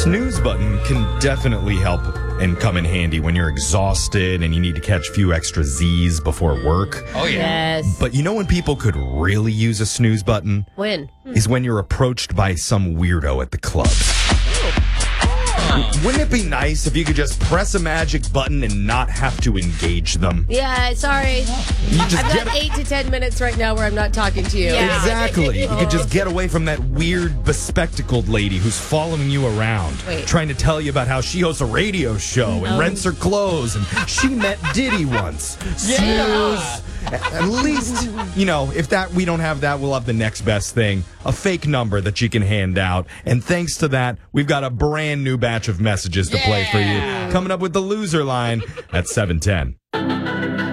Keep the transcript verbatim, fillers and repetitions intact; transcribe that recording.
snooze button can definitely help and come in handy when you're exhausted and you need to catch a few extra Z's before work. Oh, yeah. Yes. But you know when people could really use a snooze button? When? Is when you're approached by some weirdo at the clubs. Wouldn't it be nice if you could just press a magic button and not have to engage them? Yeah, sorry. You just I've get got eight to ten minutes right now where I'm not talking to you. Yeah. Exactly. You could just get away from that weird, bespectacled lady who's following you around, Wait. trying to tell you about how she hosts a radio show and Oh. rents her clothes, and she met Diddy once. Snooze. At least, you know, if that we don't have that, we'll have the next best thing, a fake number that you can hand out. And thanks to that, we've got a brand new batch of messages to play for you. Coming up with the loser line at seven ten.